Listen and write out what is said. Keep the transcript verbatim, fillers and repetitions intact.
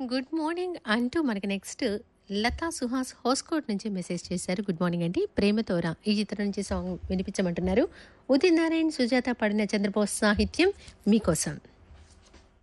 Good morning అంటూ మనకి next Lata Suhas Hoskote నుంచి మెసేజ్ చేశారు. గుడ్ మార్నింగ్ అండి, ప్రేమతోరా ఈ చిత్రం నుంచి సాంగ్ వినిపించమంటున్నారు. ఉదిత్ నారాయణ్ సుజాత పాడిన చంద్రబోస్ సాహిత్యం మీకోసం.